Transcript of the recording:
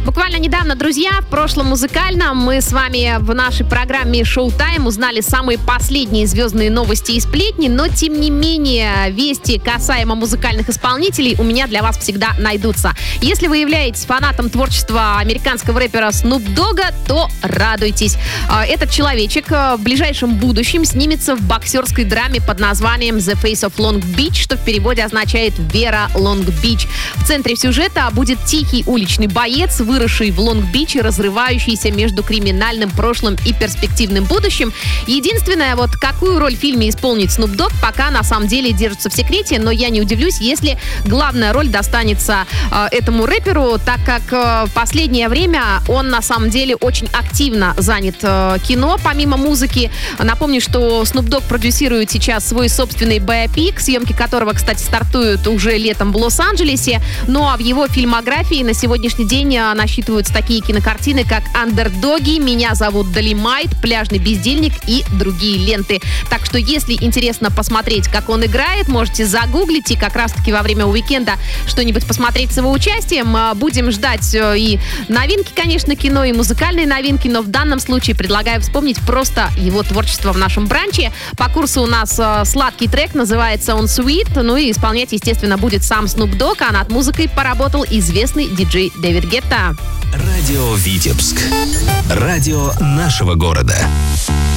Буквально недавно, друзья, в прошлом музыкальном мы с вами в нашей программе «Шоу-тайм» узнали самые последние звездные новости и сплетни, но, тем не менее, вести касаемо музыкальных исполнителей у меня для вас всегда найдутся. Если вы являетесь фанатом творчества американского рэпера Snoop Dogg, то радуйтесь. Этот человечек в ближайшем будущем снимется в боксерской драме под названием «The Face of Long Beach», что в переводе означает «Вера Лонг-Бич». В центре сюжета будет тихий уличный боец, выросший в Лонг-Биче, разрывающийся между криминальным прошлым и перспективным будущим. Единственное, вот какую роль в фильме исполнит Snoop Dogg, пока на самом деле держится в секрете, но я не удивлюсь, если главная роль достанется этому рэперу, так как в последнее время он на самом деле очень активно занят кино, помимо музыки. Напомню, что Snoop Dogg продюсирует сейчас свой собственный биопик, съемки которого, кстати, стартуют уже летом в Лос-Анджелесе. Ну а в его фильмографии на сегодняшний день насчитываются такие кинокартины, как «Андердоги», «Меня зовут Долимайт», «Пляжный бездельник» и другие ленты. Так что, если интересно посмотреть, как он играет, можете загуглить и как раз-таки во время уикенда что-нибудь посмотреть с его участием. Будем ждать и новинки, конечно, кино, и музыкальные новинки, но в данном случае предлагаю вспомнить просто его творчество в нашем бранче. По курсу у нас сладкий трек, называется он «Sweet», ну и исполнять, естественно, будет сам Snoop Dogg, а над музыкой поработал известный диджей Дэвид Гетта. Радио Витебск. Радио нашего города.